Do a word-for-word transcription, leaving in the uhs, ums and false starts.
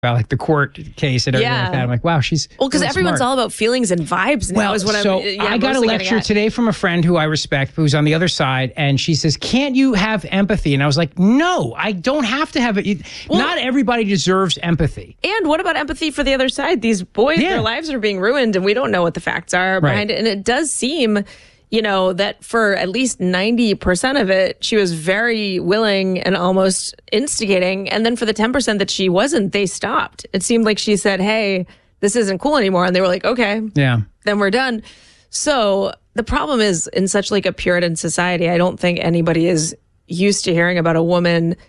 about like the court case and everything Yeah. like that. I'm like, wow, she's Well, because really everyone's smart. all about feelings and vibes now Well, is what so I'm yeah, I got a mostly getting lecture at. today from a friend who I respect, who's on the other side, and she says, "Can't you have empathy?" And I was like, "No, I don't have to have it. Well- Not everybody deserves empathy." And what about empathy for the other side? These boys, Yeah. their lives are being ruined, and we don't know what the facts are behind Right. it. And it does seem, you know, that for at least ninety percent of it, she was very willing and almost instigating. And then for the ten percent that she wasn't, they stopped. It seemed like she said, hey, this isn't cool anymore. And they were like, okay, Yeah. then we're done. So the problem is, in such like a Puritan society, I don't think anybody is used to hearing about a woman